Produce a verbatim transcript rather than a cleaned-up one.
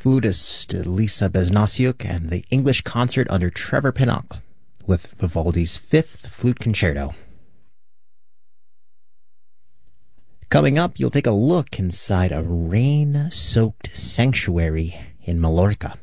flutist Lisa Besnasiuk and the English concert under Trevor Pinnock with Vivaldi's Fifth Flute Concerto. Coming up, you'll take a look inside a rain-soaked sanctuary in Mallorca.